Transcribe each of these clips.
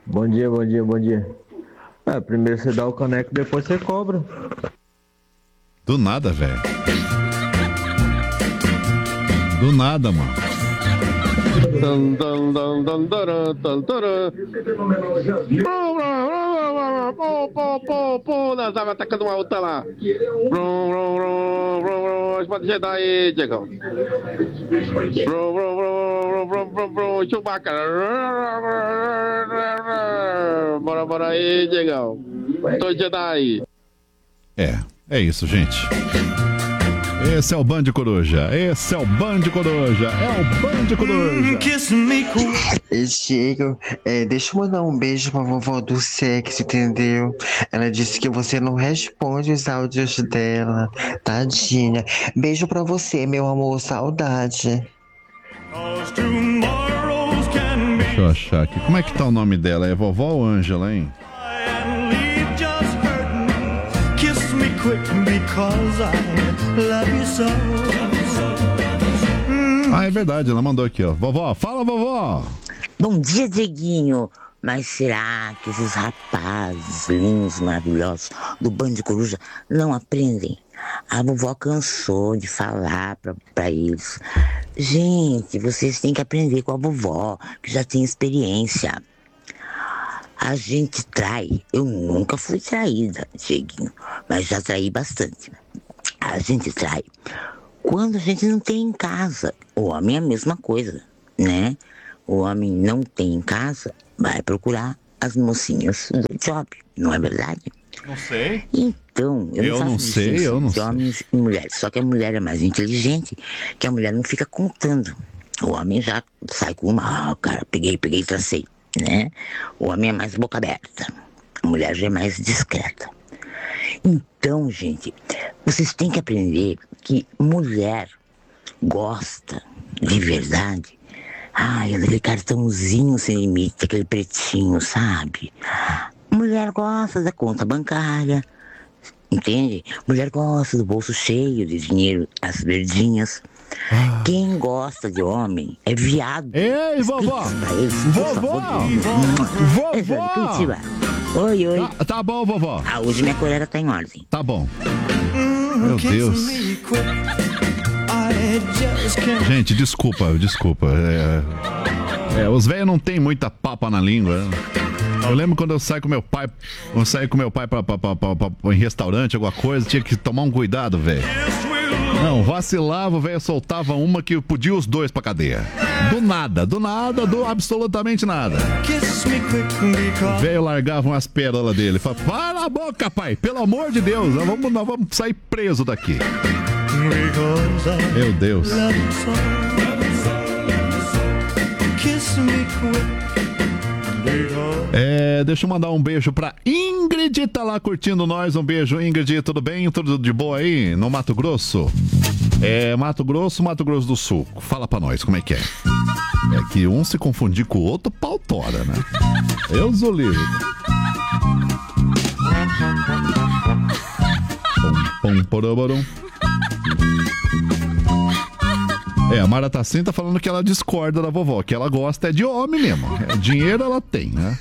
Bom dia, bom dia, bom dia. Primeiro você dá o caneco, depois você cobra. Do nada, velho. Do nada, mano. Nós tava atacando uma outra lá. Pode ajudar aí, Diegão. Chewbacca. Bora aí, Diegão. Tô Jedi. É isso, gente. Esse é o Band Coruja. Esse é o Band Coruja. É o Band Coruja. Chego, deixa eu mandar um beijo pra vovó do sexo, entendeu? Ela disse que você não responde os áudios dela. Tadinha. Beijo pra você, meu amor. Saudade. Deixa eu achar aqui. Como é que tá o nome dela? É vovó ou Ângela, hein? Ah, é verdade, ela mandou aqui, ó. Vovó, fala, vovó! Bom dia, Dieguinho. Mas será que esses rapazes lindos, maravilhosos do Band Coruja não aprendem? A vovó cansou de falar pra eles. Gente, vocês têm que aprender com a vovó, que já tem experiência. A gente trai. Eu nunca fui traída, Dieguinho, mas já traí bastante. A gente trai quando a gente não tem em casa. O homem é a mesma coisa, né? O homem não tem em casa, vai procurar as mocinhas do job, não é verdade? Não sei. Então, eu não sei de homens e mulheres. Só que a mulher é mais inteligente, que a mulher não fica contando. O homem já sai com uma, cara, peguei, tracei, né? O homem é mais boca aberta. A mulher já é mais discreta. Então, gente, vocês têm que aprender que mulher gosta de verdade. Ai, aquele cartãozinho sem limite, aquele pretinho, sabe? Mulher gosta da conta bancária, entende? Mulher gosta do bolso cheio de dinheiro, as verdinhas. Quem gosta de homem é viado. Ei, vovó! Vovó! Vovó! Oi, oi. Tá bom, vovó. Hoje minha colher tá em ordem. Tá bom. Meu Deus. Gente, desculpa. Os velhos não tem muita papa na língua. Eu lembro quando eu saí com meu pai, pra em restaurante, alguma coisa, tinha que tomar um cuidado, velho. Não, vacilava, o velho soltava uma que podia os dois pra cadeia. Do absolutamente nada. O velho largava umas pérolas dele. Falava, para a boca, pai, pelo amor de Deus, nós vamos sair preso daqui. Meu Deus. Deixa eu mandar um beijo pra Ingrid, tá lá curtindo nós. Um beijo, Ingrid, tudo bem? Tudo de boa aí no Mato Grosso? Mato Grosso do Sul. Fala pra nós, como é que é? É que um se confundir com o outro, pau tora, né? Eu sou livre. A Mara Tassin tá falando que ela discorda da vovó, que ela gosta de homem mesmo. Dinheiro ela tem, né?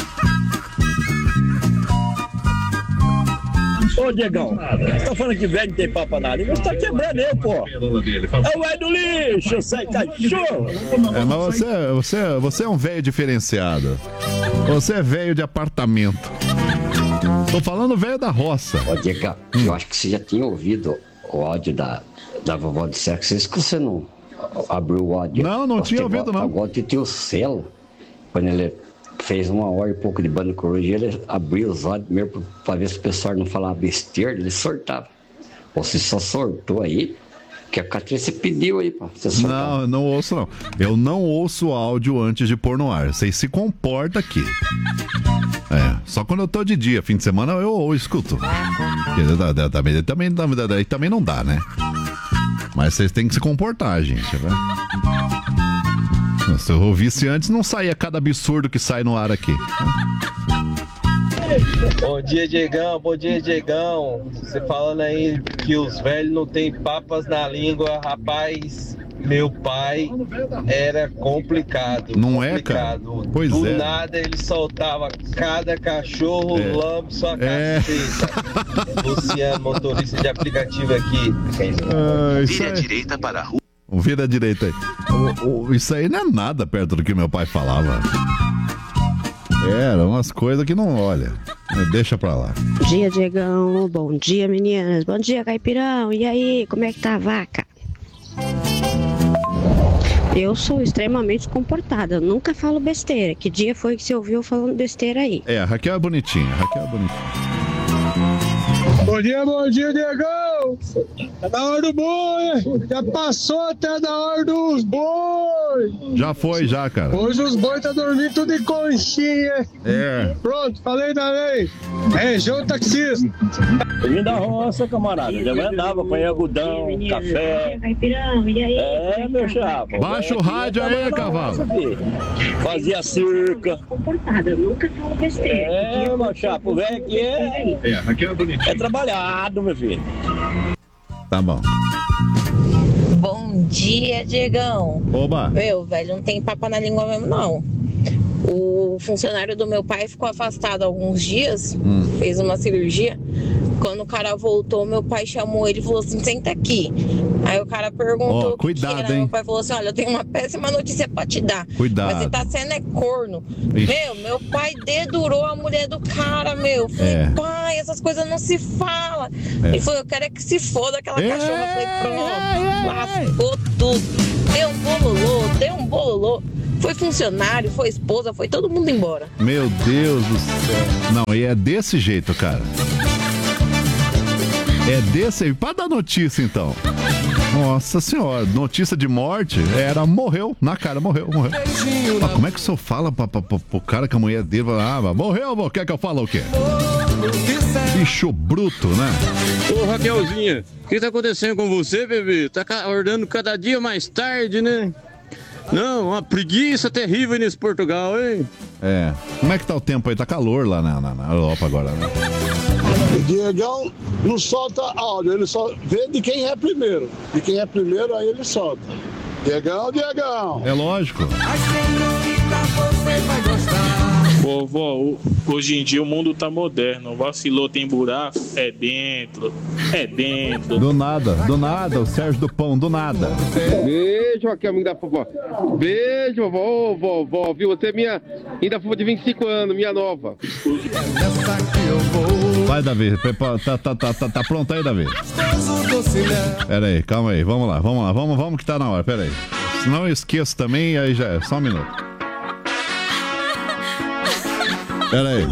Ô, Diegão, você tá falando que velho tem papo na língua, você tá quebrando eu, pô. É o velho do lixo, sai cachorro. Mas você é um velho diferenciado. Você é velho de apartamento. Tô falando velho da roça. Ô, Diegão, eu acho que você já tinha ouvido o áudio da vovó do sexo. Isso que você não abriu o áudio. Não tinha ouvido, não. Agora tinha o selo, quando ele fez 1 hora e pouco de Banda Coruja, ele abriu os olhos mesmo pra ver se o pessoal não falava besteira, ele sortava. Você só sortou aí, que a Catrice pediu aí pra você sortar. Não ouço não. Eu não ouço áudio antes de pôr no ar. Vocês se comportam aqui. Só quando eu tô de dia, fim de semana eu escuto. Também não dá, né? Mas vocês têm que se comportar, gente, né? Se eu ouvisse antes, não saía cada absurdo que sai no ar aqui. Bom dia, Diegão. Você falando aí que os velhos não tem papas na língua, rapaz. meu pai era complicado. Não é, cara? Pois Do é. nada ele soltava cada cachorro lambe sua caceta. Luciano, motorista de aplicativo aqui. Vira direita para a rua. Vira direita aí. Isso aí não é nada perto do que meu pai falava. Eram umas coisas que não olha. Deixa pra lá. Bom dia, Diegão. Bom dia, meninas. Bom dia, Caipirão. E aí, como é que tá a vaca? Eu sou extremamente comportada. Eu nunca falo besteira. Que dia foi que você ouviu falando besteira aí? A Raquel é bonitinha. Bom dia, Diegão! Tá na hora do boi! Já passou até da hora dos boi! Já foi, cara. Hoje os boi tá dormindo tudo em conchinha! Pronto, falei da lei! João taxista! Eu vim da roça, camarada. Já andava, apanhei algodão, café. Meu chapa. Baixa o rádio aí, cavalo. Fazia cerca. Comportada. Eu nunca falo besteira. Meu chapa, o velho aqui Raquel é bonitinha. é trabalhado, meu filho. Tá bom. Bom dia, Diegão. Oba. Meu, velho, não tem papo na língua mesmo, não. O funcionário do meu pai ficou afastado alguns dias, fez uma cirurgia. Quando o cara voltou, meu pai chamou ele e falou assim, senta aqui. Aí o cara perguntou cuidado, o que era. hein? Meu pai falou assim, olha, eu tenho uma péssima notícia pra te dar. Cuidado. Mas você tá sendo corno. Ixi. Meu pai dedurou a mulher do cara, meu. Falei, pai, essas coisas não se falam. Ele falou, eu quero é que se foda aquela cachorra. Eu falei, pronto, lascou tudo. Deu um bololô. Foi funcionário, foi esposa, foi todo mundo embora. Meu Deus do céu. Não, e é desse jeito, cara. É desse aí. Pra dar notícia, então. Nossa senhora, notícia de morte morreu. Na cara, morreu. Mas como é que o senhor fala pro cara que a mulher dele fala, morreu, quer que eu fale o quê? Bicho bruto, né? Ô Raquelzinha, o que tá acontecendo com você, bebê? Tá acordando cada dia mais tarde, né? Não, uma preguiça terrível nesse Portugal, hein? Como é que tá o tempo aí? Tá calor lá na Europa agora, né? O Diegão não solta áudio, ele só vê de quem é primeiro. De quem é primeiro, aí ele solta. Diegão. É lógico. Vovó, hoje em dia o mundo tá moderno. Vacilou, tem buraco, é dentro. Do nada, o Sérgio do Pão, do nada. Beijo aqui, amigo da vovó. Beijo, vovó. Ô, vovó, viu? Você é minha ainda vovó de 25 anos, minha nova. Vai, Davi, tá pronto aí, Davi? Pera aí, calma aí, vamos lá, vamos que tá na hora, pera aí. Senão eu esqueço também, aí já é, só um minuto. Pera aí.